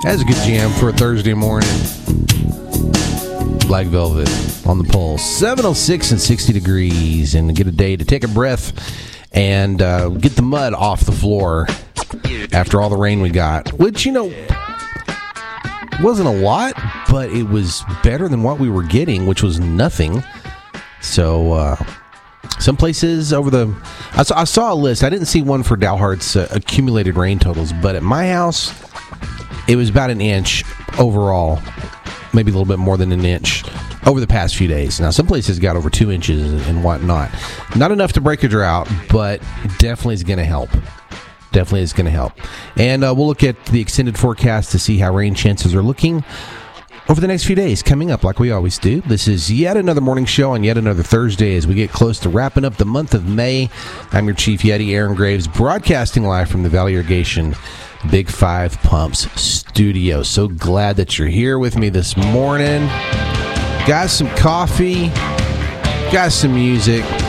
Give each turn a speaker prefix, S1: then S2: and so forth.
S1: That's a good jam for a Thursday morning. Black Velvet on the pulse. 7:06 and 60 degrees, and get a day to take a breath and get the mud off the floor after all the rain we got. Which, wasn't a lot, but it was better than what we were getting, which was nothing. So, some places I saw a list. I didn't see one for Dalhart's accumulated rain totals, but at my house, it was about an inch overall, maybe a little bit more than an inch over the past few days. Now, some places got over 2 inches and whatnot. Not enough to break a drought, but definitely is going to help. Definitely is going to help. And we'll look at the extended forecast to see how rain chances are looking over the next few days coming up like we always do. This is yet another morning show on yet another Thursday as we get close to wrapping up the month of May. I'm your Chief Yeti, Aaron Graves, broadcasting live from the Valley Irrigation Big Five Pumps studio. So glad that you're here with me this morning. Got some coffee, got some music,